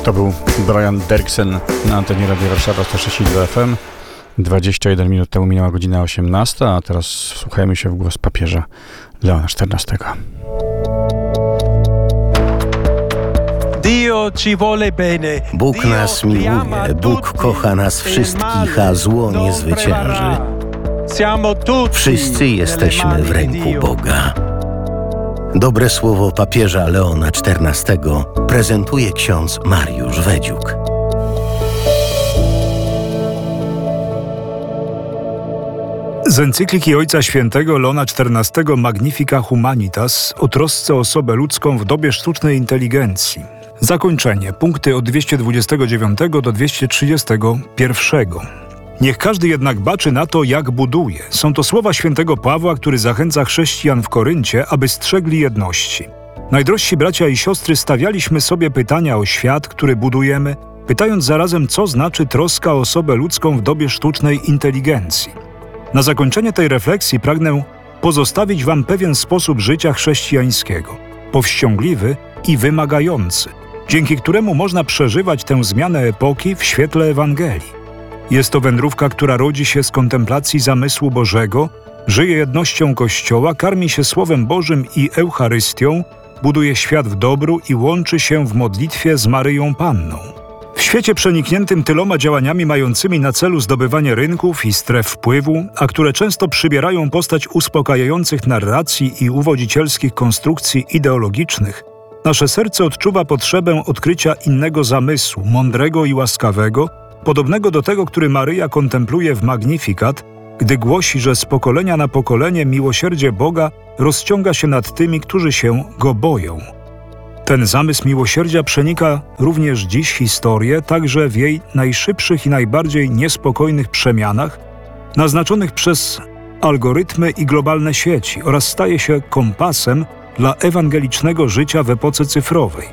To był Brian Derksen na antenie Radia Warszawa 106,2 FM. 21 minut temu minęła godzina 18, a teraz wsłuchajmy się w głos papieża Leona XIV. Bóg nas miłuje, Bóg kocha nas wszystkich, a zło nie zwycięży. Wszyscy jesteśmy w ręku Boga. Dobre słowo papieża Leona XIV prezentuje ksiądz Mariusz Wedziuk. Z encykliki Ojca Świętego Leona XIV Magnifica Humanitas o trosce o osobę ludzką w dobie sztucznej inteligencji. Zakończenie. Punkty od 229 do 231. Niech każdy jednak baczy na to, jak buduje. Są to słowa świętego Pawła, który zachęca chrześcijan w Koryncie, aby strzegli jedności. Najdrożsi bracia i siostry, stawialiśmy sobie pytania o świat, który budujemy, pytając zarazem, co znaczy troska o osobę ludzką w dobie sztucznej inteligencji. Na zakończenie tej refleksji pragnę pozostawić wam pewien sposób życia chrześcijańskiego, powściągliwy i wymagający, dzięki któremu można przeżywać tę zmianę epoki w świetle Ewangelii. Jest to wędrówka, która rodzi się z kontemplacji zamysłu Bożego, żyje jednością Kościoła, karmi się Słowem Bożym i Eucharystią, buduje świat w dobru i łączy się w modlitwie z Maryją Panną. W świecie przenikniętym tyloma działaniami mającymi na celu zdobywanie rynków i stref wpływu, a które często przybierają postać uspokajających narracji i uwodzicielskich konstrukcji ideologicznych, nasze serce odczuwa potrzebę odkrycia innego zamysłu, mądrego i łaskawego, podobnego do tego, który Maryja kontempluje w Magnificat, gdy głosi, że z pokolenia na pokolenie miłosierdzie Boga rozciąga się nad tymi, którzy się Go boją. Ten zamysł miłosierdzia przenika również dziś historię, także w jej najszybszych i najbardziej niespokojnych przemianach, naznaczonych przez algorytmy i globalne sieci, oraz staje się kompasem dla ewangelicznego życia w epoce cyfrowej.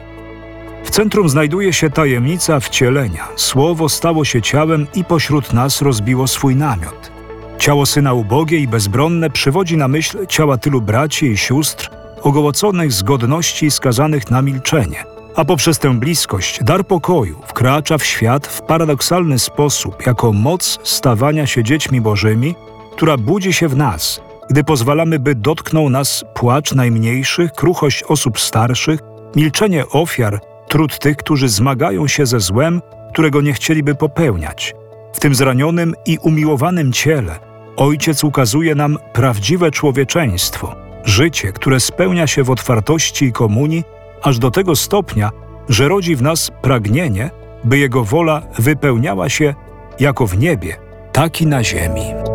W centrum znajduje się tajemnica wcielenia. Słowo stało się ciałem i pośród nas rozbiło swój namiot. Ciało Syna ubogie i bezbronne przywodzi na myśl ciała tylu braci i sióstr, ogołoconych z godności i skazanych na milczenie, a poprzez tę bliskość dar pokoju wkracza w świat w paradoksalny sposób jako moc stawania się dziećmi Bożymi, która budzi się w nas, gdy pozwalamy, by dotknął nas płacz najmniejszych, kruchość osób starszych, milczenie ofiar, trud tych, którzy zmagają się ze złem, którego nie chcieliby popełniać. W tym zranionym i umiłowanym ciele Ojciec ukazuje nam prawdziwe człowieczeństwo, życie, które spełnia się w otwartości i komunii, aż do tego stopnia, że rodzi w nas pragnienie, by Jego wola wypełniała się jako w niebie, tak i na ziemi.